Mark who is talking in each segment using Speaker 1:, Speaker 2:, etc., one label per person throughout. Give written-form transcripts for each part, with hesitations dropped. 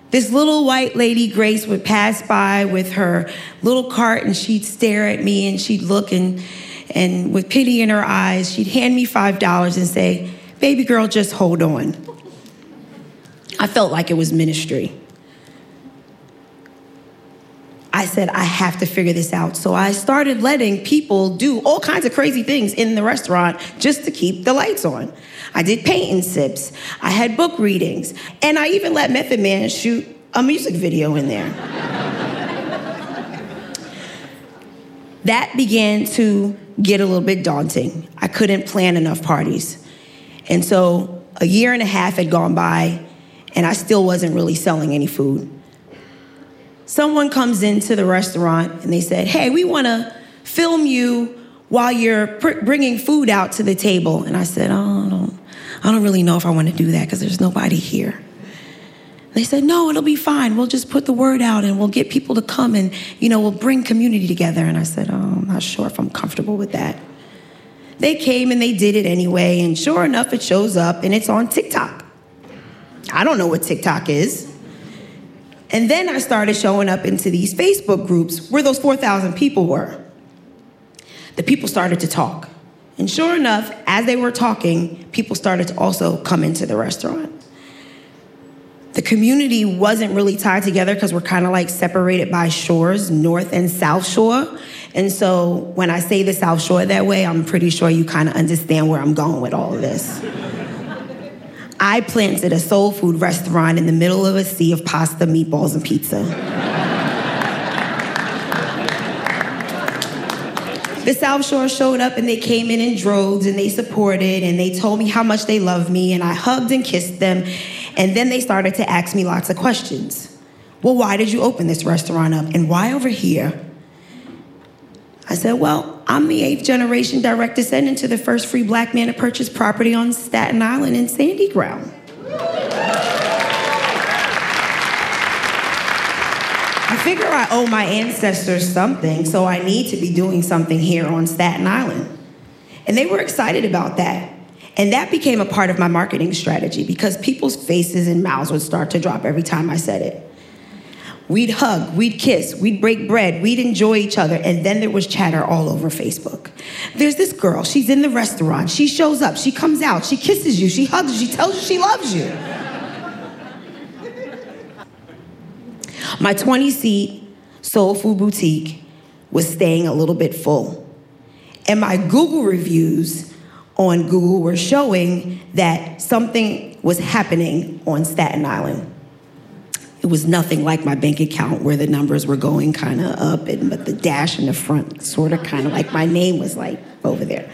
Speaker 1: This little white lady, Grace, would pass by with her little cart, and she'd stare at me, and she'd look, and with pity in her eyes, she'd hand me $5 and say, "Baby girl, just hold on." I felt like it was ministry. I said, I have to figure this out. So I started letting people do all kinds of crazy things in the restaurant just to keep the lights on. I did paint and sips. I had book readings. And I even let Method Man shoot a music video in there. That began to get a little bit daunting. I couldn't plan enough parties. And so a year and a half had gone by, and I still wasn't really selling any food. Someone comes into the restaurant and they said, "Hey, we want to film you while you're bringing food out to the table." And I said, "Oh, I don't really know if I want to do that because there's nobody here." They said, "No, it'll be fine. We'll just put the word out and we'll get people to come and, we'll bring community together." And I said, "Oh, I'm not sure if I'm comfortable with that." They came and they did it anyway. And sure enough, it shows up and it's on TikTok. I don't know what TikTok is. And then I started showing up into these Facebook groups where those 4,000 people were. The people started to talk. And sure enough, as they were talking, people started to also come into the restaurant. The community wasn't really tied together because we're kind of like separated by shores, North and South Shore. And so when I say the South Shore that way, I'm pretty sure you kind of understand where I'm going with all of this. I planted a soul food restaurant in the middle of a sea of pasta, meatballs, and pizza. The South Shore showed up and they came in droves and they supported and they told me how much they loved me, and I hugged and kissed them. And then they started to ask me lots of questions. Well, why did you open this restaurant up? And why over here? I said, well, I'm the 8th generation direct descendant to the first free black man to purchase property on Staten Island in Sandy Ground. I figure I owe my ancestors something, so I need to be doing something here on Staten Island. And they were excited about that. And that became a part of my marketing strategy because people's faces and mouths would start to drop every time I said it. We'd hug, we'd kiss, we'd break bread, we'd enjoy each other, and then there was chatter all over Facebook. There's this girl, she's in the restaurant, she shows up, she comes out, she kisses you, she hugs you, she tells you she loves you. My 20-seat soul food boutique was staying a little bit full. And my Google reviews on Google were showing that something was happening on Staten Island. It was nothing like my bank account where the numbers were going kind of up, but the dash in the front sort of kind of like my name was like over there.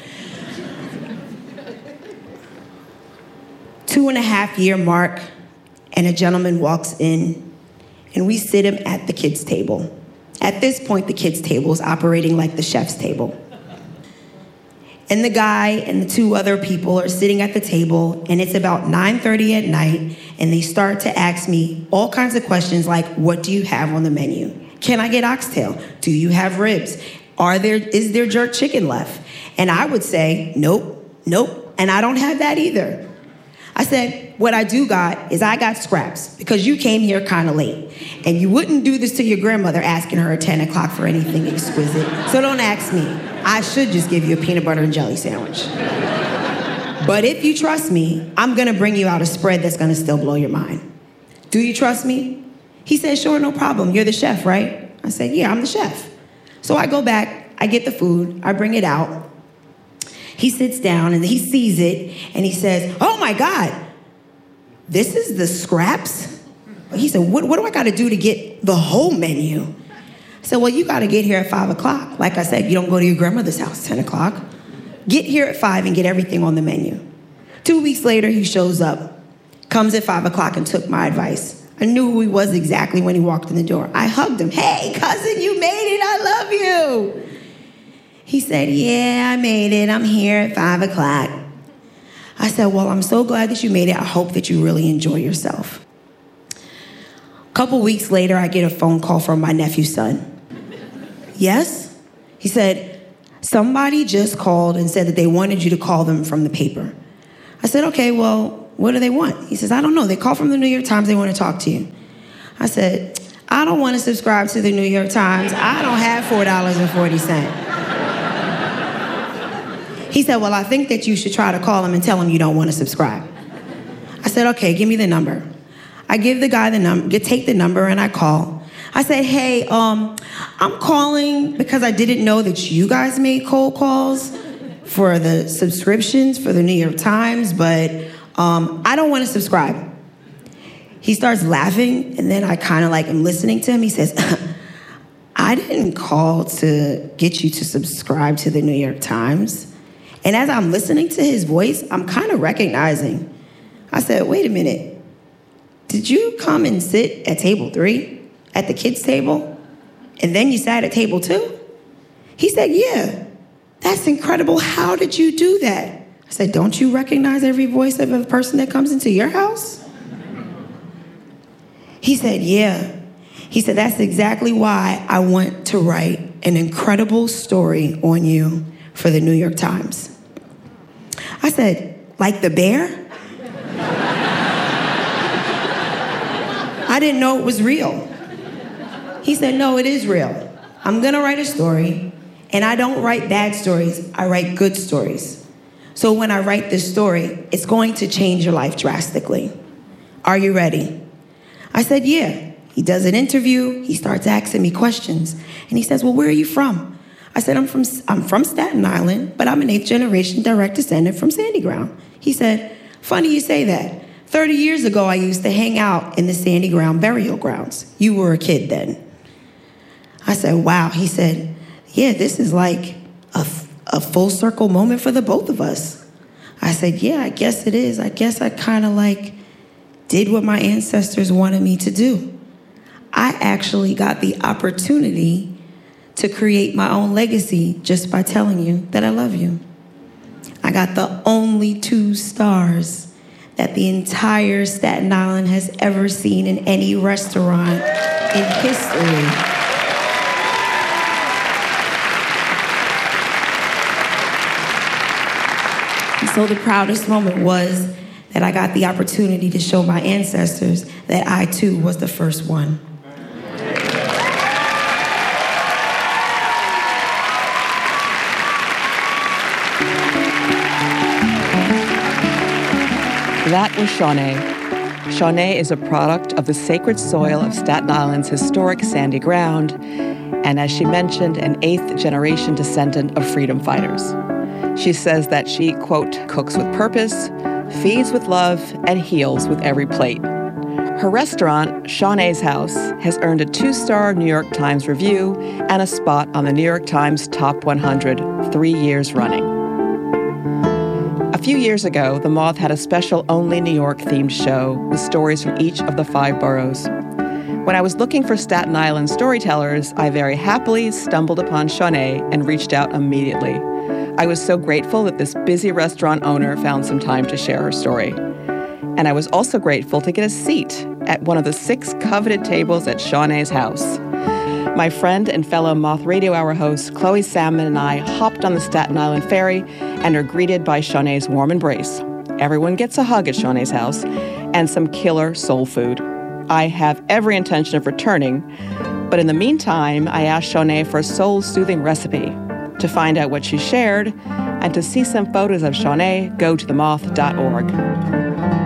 Speaker 1: 2.5-year mark, and a gentleman walks in, and we sit him at the kids' table. At this point, the kids' table is operating like the chef's table. And the guy and the 2 other people are sitting at the table, and it's about 9:30 at night, and they start to ask me all kinds of questions like, what do you have on the menu? Can I get oxtail? Do you have ribs? Is there jerk chicken left? And I would say, nope, and I don't have that either. I said, what I do got is I got scraps because you came here kind of late. And you wouldn't do this to your grandmother asking her at 10 o'clock for anything exquisite. So don't ask me. I should just give you a peanut butter and jelly sandwich. But if you trust me, I'm going to bring you out a spread that's going to still blow your mind. Do you trust me? He said, sure, no problem. You're the chef, right? I said, yeah, I'm the chef. So I go back, I get the food, I bring it out. He sits down and he sees it and he says, oh my God, this is the scraps? He said, what do I got to do to get the whole menu? I said, well, you got to get here at 5 o'clock. Like I said, you don't go to your grandmother's house 10 o'clock. Get here at 5 and get everything on the menu. 2 weeks later, he shows up, comes at 5 o'clock and took my advice. I knew who he was exactly when he walked in the door. I hugged him. Hey, cousin, you made it. I love you. He said, yeah, I made it. I'm here at 5 o'clock. I said, well, I'm so glad that you made it. I hope that you really enjoy yourself. A couple weeks later, I get a phone call from my nephew's son. Yes? He said, somebody just called and said that they wanted you to call them from the paper. I said, okay, well, what do they want? He says, I don't know. They called from the New York Times. They want to talk to you. I said, I don't want to subscribe to the New York Times. I don't have $4.40. He said, well, I think that you should try to call him and tell him you don't want to subscribe. I said, okay, give me the number. I give the guy the number, take the number, and I call. I said, hey, I'm calling because I didn't know that you guys made cold calls for the subscriptions for the New York Times, but I don't want to subscribe. He starts laughing, and then I kind of like am listening to him. He says, I didn't call to get you to subscribe to the New York Times. And as I'm listening to his voice, I'm kind of recognizing. I said, wait a minute. Did you come and sit at table 3 at the kids' table? And then you sat at table 2? He said, yeah. That's incredible. How did you do that? I said, don't you recognize every voice of a person that comes into your house? He said, yeah. He said, that's exactly why I want to write an incredible story on you for the New York Times. I said, like the bear? I didn't know it was real. He said, no, it is real. I'm gonna write a story, and I don't write bad stories, I write good stories. So when I write this story, it's going to change your life drastically. Are you ready? I said, yeah. He does an interview, he starts asking me questions, and he says, well, where are you from? I said, I'm from Staten Island, but I'm an 8th generation direct descendant from Sandy Ground. He said, funny you say that. 30 years ago, I used to hang out in the Sandy Ground burial grounds. You were a kid then. I said, wow. He said, yeah, this is like a full circle moment for the both of us. I said, yeah, I guess it is. I guess I kind of like did what my ancestors wanted me to do. I actually got the opportunity to create my own legacy just by telling you that I love you. I got the only 2 stars that the entire Staten Island has ever seen in any restaurant in history. And so the proudest moment was that I got the opportunity to show my ancestors that I too was the first one.
Speaker 2: That was Shaunae. Shaunae is a product of the sacred soil of Staten Island's historic Sandy Ground, and as she mentioned, an 8th generation descendant of freedom fighters. She says that she, quote, cooks with purpose, feeds with love, and heals with every plate. Her restaurant, Shaunae's House, has earned a 2-star New York Times review and a spot on the New York Times Top 100 3 years running. A few years ago, The Moth had a special-only New York-themed show with stories from each of the 5 boroughs. When I was looking for Staten Island storytellers, I very happily stumbled upon Shaunae and reached out immediately. I was so grateful that this busy restaurant owner found some time to share her story. And I was also grateful to get a seat at one of the 6 coveted tables at Shaunae's House. My friend and fellow Moth Radio Hour host Chloe Salmon and I hopped on the Staten Island ferry and are greeted by Shaunae's warm embrace. Everyone gets a hug at Shaunae's house and some killer soul food. I have every intention of returning, but in the meantime, I asked Shaunae for a soul-soothing recipe. To find out what she shared and to see some photos of Shaunae, go to themoth.org.